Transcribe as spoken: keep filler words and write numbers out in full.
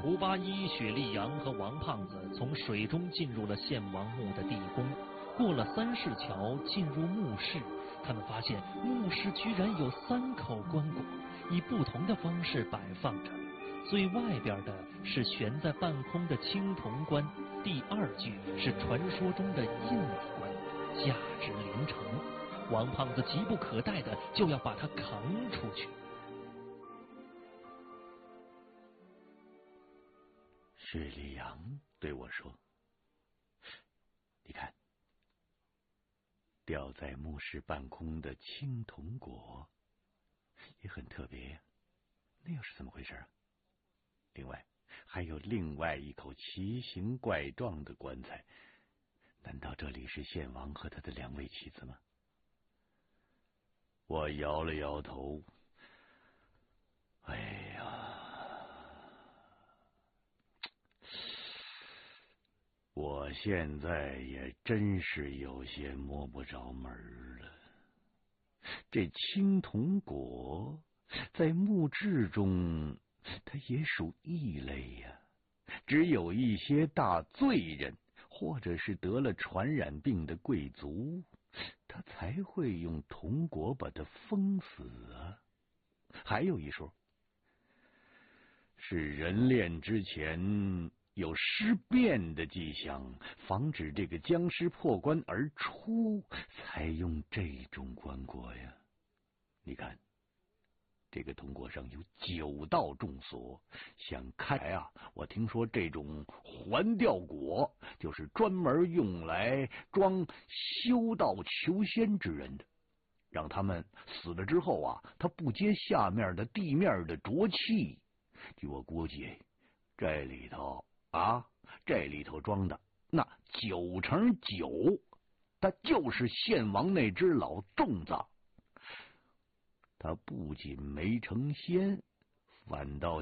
胡八一、许立阳和王胖子从水中进入了献王墓的地宫，过了三市桥，进入墓室。他们发现墓室居然有三口棺椁，以不同的方式摆放着。最外边的是悬在半空的青铜棺，第二具是传说中的印子棺，价值连城。王胖子急不可待的就要把它扛出去。 许立阳对我说：“你看，吊在墓室半空的青铜椁也很特别呀，那又是怎么回事啊？另外，还有另外一口奇形怪状的棺材，难道这里是献王和他的两位妻子吗？”我摇了摇头。哎呀，我现在也真是有些摸不着门了。这青铜椁在墓志中，它也属异类呀。只有一些大罪人，或者是得了传染病的贵族，他才会用铜椁把它封死啊。还有一说，是人炼之前有尸变的迹象，防止这个僵尸破棺而出，才用这种棺椁呀。你看，这个铜椁上有九道重锁，想开来啊，我听说这种环吊椁就是专门用来装修道求仙之人的，让他们死了之后啊，他不接下面的地面的浊气。据我估计，这里头啊，这里头装的那九成九，他就是献王那只老粽子。他不仅没成仙，反倒